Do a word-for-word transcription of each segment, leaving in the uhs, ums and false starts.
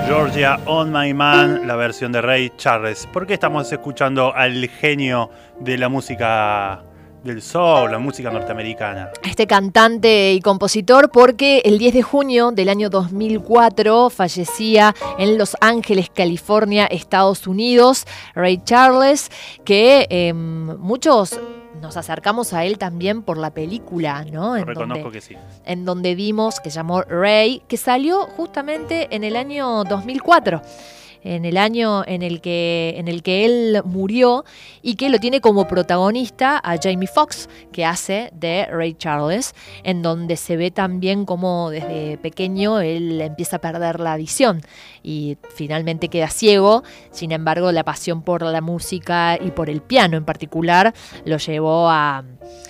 Georgia on My Man, la versión de Ray Charles. ¿Por qué estamos escuchando al genio de la música del soul, la música norteamericana? Este cantante y compositor, porque el diez de junio del año dos mil cuatro fallecía en Los Ángeles, California, Estados Unidos, Ray Charles, que eh, muchos nos acercamos a él también por la película, ¿no? En Reconozco donde, que sí. En donde vimos, que llamó Ray, que salió justamente en el año dos mil cuatro. En el año en el que en el que él murió, y que lo tiene como protagonista a Jamie Foxx, que hace de Ray Charles, en donde se ve también como desde pequeño él empieza a perder la visión y finalmente queda ciego. Sin embargo, la pasión por la música y por el piano en particular lo llevó a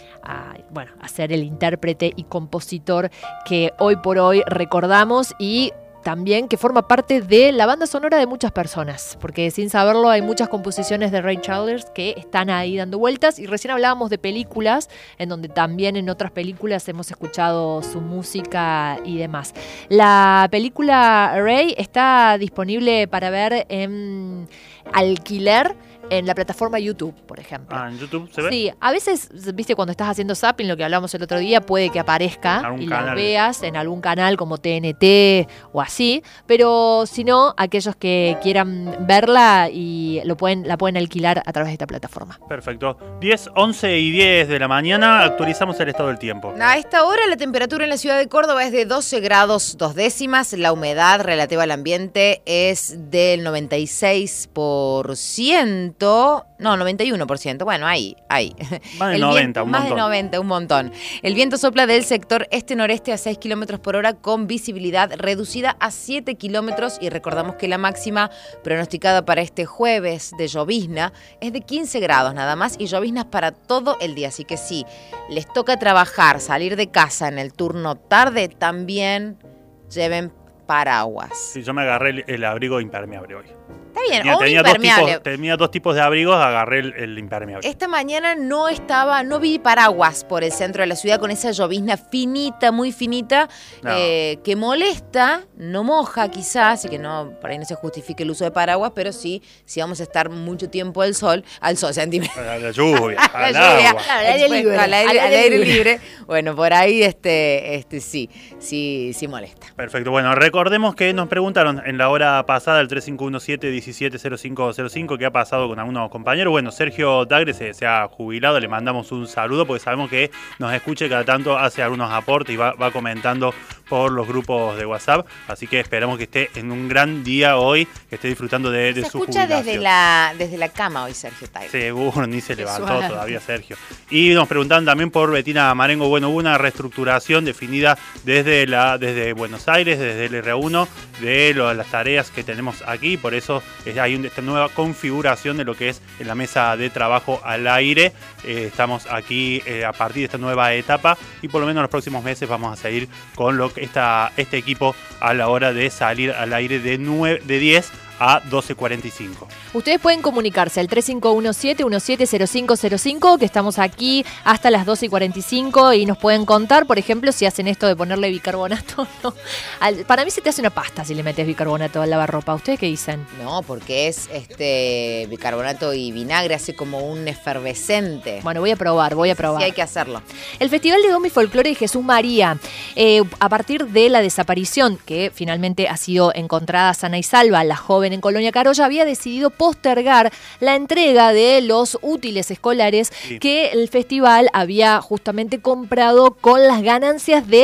A, bueno, a ser el intérprete y compositor que hoy por hoy recordamos, y también que forma parte de la banda sonora de muchas personas, porque sin saberlo hay muchas composiciones de Ray Charles que están ahí dando vueltas, y recién hablábamos de películas, en donde también en otras películas hemos escuchado su música y demás. La película Ray está disponible para ver en alquiler en la plataforma YouTube, por ejemplo. Ah, ¿en YouTube se ve? Sí, a veces, viste, cuando estás haciendo zapping, lo que hablamos el otro día, puede que aparezca y canal. la veas en algún canal como T N T o así, pero si no, aquellos que quieran verla y lo pueden, la pueden alquilar a través de esta plataforma. Perfecto. diez, once y diez de la mañana, actualizamos el estado del tiempo. A esta hora la temperatura en la ciudad de Córdoba es de doce grados dos décimas, la humedad relativa al ambiente es del noventa y seis por ciento. No, noventa y uno por ciento. Bueno, ahí, ahí. Más de El noventa, viento, un más montón. de noventa, un montón. El viento sopla del sector este-noreste a seis kilómetros por hora con visibilidad reducida a siete kilómetros, y recordamos que la máxima pronosticada para este jueves de llovizna es de quince grados nada más, y lloviznas para todo el día. Así que sí, les toca trabajar, salir de casa en el turno tarde, también lleven paraguas. Sí, yo me agarré el, el abrigo impermeable hoy. Está bien, Tenía, o tenía, dos impermeable. tipos, tenía dos tipos de abrigos, agarré el, el impermeable. Esta mañana no estaba, no vi paraguas por el centro de la ciudad con esa llovizna finita, muy finita, No. eh, que molesta, no moja quizás, y que no, por ahí no se justifique el uso de paraguas, pero sí, si vamos a estar mucho tiempo al sol, al sol, centímetros. A la lluvia, La al lluvia, agua. Al aire expuesto libre, al aire, al al aire aire libre. libre. Bueno, por ahí este, este sí, sí, sí molesta. Perfecto, bueno, recordemos que nos preguntaron en la hora pasada, el tres cinco uno siete, diecisiete cero cinco cero cinco, qué ha pasado con algunos compañeros. Bueno, Sergio Dagre se, se ha jubilado, le mandamos un saludo porque sabemos que nos escucha y cada tanto hace algunos aportes y va, va comentando por los grupos de WhatsApp, así que esperamos que esté en un gran día hoy, que esté disfrutando de, de Se su escucha jubilación. desde la, desde la cama hoy, Sergio Taylor. Seguro, ni se Qué levantó suerte. todavía Sergio. Y nos preguntaban también por Betina Marengo. Bueno, hubo una reestructuración definida desde la desde Buenos Aires, desde el R uno, de lo, las tareas que tenemos aquí. Por eso es, hay un, esta nueva configuración de lo que es en la mesa de trabajo al aire. Eh, estamos aquí eh, a partir de esta nueva etapa, y por lo menos en los próximos meses vamos a seguir con lo que esta, este equipo a la hora de salir al aire de, nueve, de diez a doce cuarenta y cinco. Ustedes pueden comunicarse al tres cinco uno siete, uno siete cero cinco cero cinco, que estamos aquí hasta las doce y cuarenta y cinco, y nos pueden contar, por ejemplo, si hacen esto de ponerle bicarbonato. ¿No? Al, para mí se te hace una pasta si le metes bicarbonato al lavarropa. ¿Ustedes qué dicen? No, porque es este bicarbonato y vinagre, hace como un efervescente. Bueno, voy a probar, voy a probar. Sí, hay que hacerlo. El Festival de Domi y Folclore de Jesús María, eh, a partir de la desaparición, que finalmente ha sido encontrada sana y salva, la joven en Colonia Carolla, había decidido postergar la entrega de los útiles escolares Sí. que el festival había justamente comprado con las ganancias de